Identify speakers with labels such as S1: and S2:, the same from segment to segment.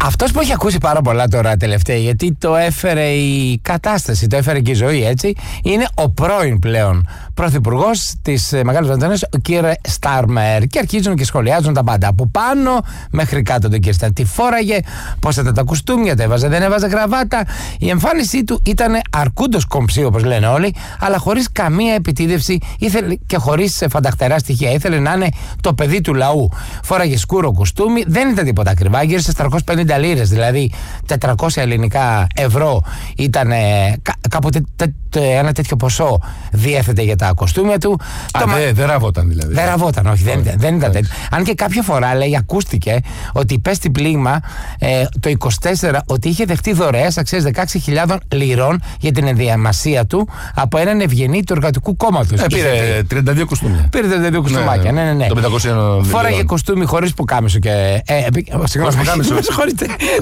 S1: Αυτός που έχει ακούσει πάρα πολλά τώρα τελευταία, γιατί το έφερε η κατάσταση, το έφερε και η ζωή, έτσι, είναι ο πρώην πλέον πρωθυπουργός της Μεγάλης Βρετανίας, ο κύριε Στάρμερ. Και αρχίζουν και σχολιάζουν τα πάντα. Από πάνω μέχρι κάτω τον κύριο Στάρμερ. Τι φόραγε, πώς ήταν τα κουστούμια, τα έβαζε, δεν έβαζε γραβάτα. Η εμφάνισή του ήταν αρκούντος κομψή, όπως λένε όλοι, αλλά χωρίς καμία επιτίδευση και χωρίς φανταχτερά στοιχεία. Ήθελε να είναι το παιδί του λαού. Φόραγε σκούρο κουστούμι, δεν ήταν τίποτα ακριβά, γύρω στις 350 λίρες, δηλαδή 400 ελληνικά ευρώ ήταν κάποτε ένα τέτοιο ποσό διέθετε για τα κοστούμια του.
S2: Δεν ραβόταν δηλαδή.
S1: Δεν ραβόταν, όχι, δεν ήταν τέτοιο. Αν και κάποια φορά, λέει, ακούστηκε ότι υπέστη πλήγμα το 24 ότι είχε δεχτεί δωρεές αξίας 16.000 λιρών για την ενδιαμασία του από έναν ευγενή του Εργατικού Κόμματος.
S2: Πήρε 32 κουστούμια.
S1: Πήρε 32 κουστούμάκια, ναι.
S2: Το 500
S1: φόραγε κοστούμι χωρίς πουκάμισο και.
S2: Συγγνώμη, πουκάμισο.
S1: Συγχωρείτε.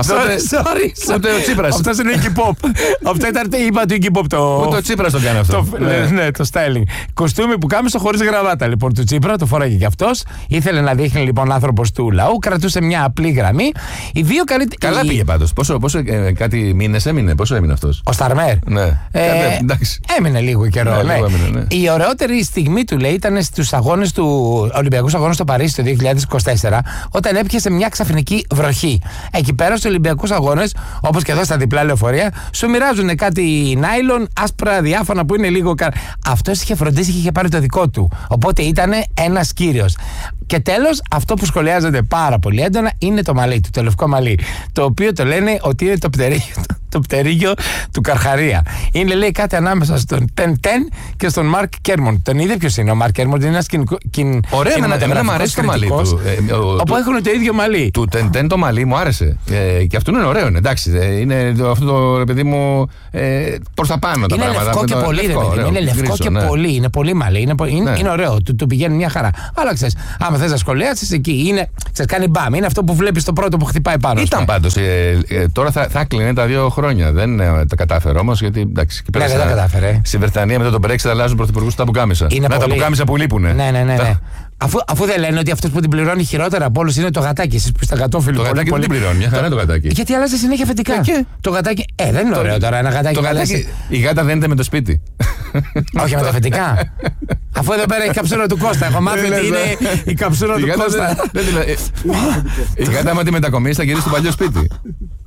S2: Ούτε ο Τσίπρας.
S1: Αυτό είναι Iggy Pop. Αυτό ήταν, είπα του Iggy Pop.
S2: Ούτε ο Τσίπρας το κάνει αυτό.
S1: Ναι, το styling. Κοστούμι πουκάμισο χωρίς γραβάτα λοιπόν του Τσίπρα, το φόραγε κι αυτός. Ήθελε να δείχνει λοιπόν άνθρωπος του λαού, κρατούσε μια απλή γραμμή. Οι δύο καλύτεροι.
S2: Καλά πήγε πάντως. Πόσο κάτι μήνες έμεινε, πόσο έμεινε αυτός?
S1: Ο Σταρμέρ.
S2: Ναι.
S1: Έμεινε λίγο καιρό. Ναι. Η ωραιότερη στιγμή του, λέει, ήταν στους αγώνες του Ολυμπιακούς Αγώνες στο Παρίσι το 2024, όταν έπιασε μια ξαφνική βροχή. Εκεί πέρα στους Ολυμπιακούς Αγώνες, όπως και εδώ στα διπλά λεωφορεία, σου μοιράζουν κάτι νάιλον, άσπρα διάφανα που είναι λίγο. Αυτός είχε φροντίσει και είχε πάρει το δικό του. Οπότε ήταν ένας κύριος. Και τέλος, αυτό που σχολιάζεται πάρα πολύ έντονα είναι το μαλλί του, το λευκό μαλλί. Το οποίο το λένε ότι είναι το πτερίγιο του Καρχαρία. Είναι, λέει, κάτι ανάμεσα στον Τεν και στον Μαρκ Κέρμοντ. Τον είδε ποιος είναι ο Μαρκ Κέρμοντ? Είναι ένας
S2: ωραία, εμένα μου αρέσει το μαλλί του.
S1: Όπου έχουν το ίδιο μαλλί.
S2: Του Τεν το μαλλί μου άρεσε. Και αυτό είναι ωραίο, εντάξει. Είναι αυτό το, παιδί μου, προς τα πάνω τα πράγματα.
S1: Είναι λευκό και πολύ, ρε παιδί. Είναι λευκό και πολύ. Είναι πολύ μαλλί. Είναι ωραίο. Του πηγαίνει μια χαρά. Αλλά ξέρεις, άμα θες να σχολιάσεις, εκεί είναι. Κάνει μπαμ. Είναι αυτό που βλέπεις το πρώτο που χτυπάει πάνω.
S2: Ήταν πάντως. Τώρα θα κλείνει τα 2 χρόνια. Δεν τα κατάφερε όμως, γιατί εντάξει.
S1: Ναι, δεν τα κατάφερε.
S2: Στη Βρετανία μετά τον Brexit αλλάζουν πρωθυπουργούς στα πουκάμισα. Τα πουκάμισα που λείπουνε.
S1: Ναι. Αφού δεν λένε ότι αυτός που την πληρώνει χειρότερα από όλους είναι το γατάκι. Εσείς που είστε γατόφιλοι.
S2: Το γατάκι δεν την πληρώνει, μια χαρά το γατάκι.
S1: Γιατί αλλάζει συνέχεια φετικά. Το γατάκι. Δεν είναι ωραίο τώρα ένα γατάκι.
S2: Η γάτα δένεται με το σπίτι.
S1: Όχι με τα φετικά. Αφού εδώ πέρα έχει καψούρα του Κώστα. Έχω μάθει ότι είναι η καψούρα του Κώστα.
S2: Η γάτα, άμα τη μετακομίσει, θα γυρίσει στο παλιό σπίτι.